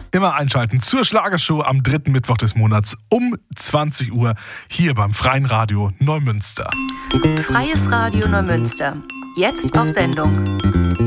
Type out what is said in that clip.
Immer einschalten zur Schlagershow am 3. Mittwoch des Monats um 20 Uhr hier beim Freien Radio Neumünster. Freies Radio Neumünster. Jetzt auf Sendung.